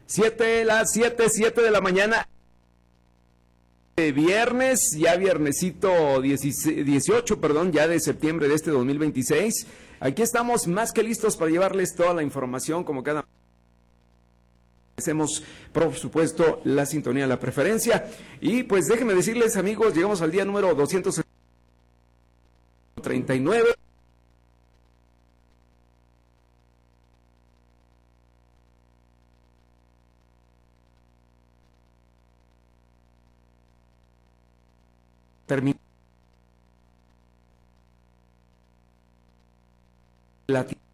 7 de la mañana. Viernes, ya viernesito 18, perdón, ya de septiembre de este 2026. Aquí estamos más que listos para llevarles toda la información como cada... Hacemos, por supuesto, la sintonía, la preferencia. Y pues déjenme decirles, amigos, llegamos al día número 239. Termina la